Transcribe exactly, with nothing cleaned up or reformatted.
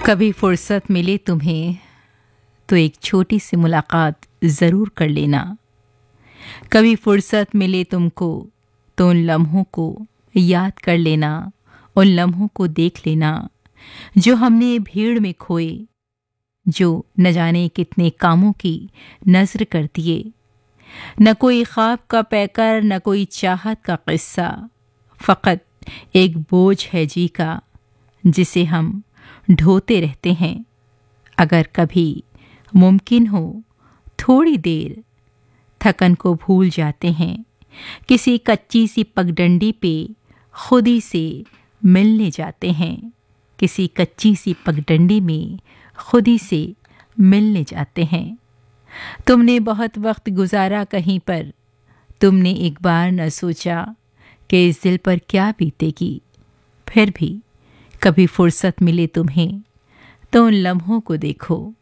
कभी फुर्सत मिले तुम्हें तो एक छोटी सी मुलाकात ज़रूर कर लेना। कभी फुर्सत मिले तुमको तो उन लम्हों को याद कर लेना, उन लम्हों को देख लेना जो हमने भीड़ में खोए, जो न जाने कितने कामों की नज़र कर दिए। न कोई ख्वाब का पैकर, न कोई चाहत का किस्सा, फ़कत एक बोझ है जी का जिसे हम ढोते रहते हैं। अगर कभी मुमकिन हो थोड़ी देर थकन को भूल जाते हैं, किसी कच्ची सी पगडंडी पे खुद ही से मिलने जाते हैं। किसी कच्ची सी पगडंडी में खुद ही से मिलने जाते हैं। तुमने बहुत वक्त गुजारा कहीं पर, तुमने एक बार न सोचा कि इस दिल पर क्या बीतेगी। फिर भी कभी फुर्सत मिले तुम्हें तो उन लम्हों को देखो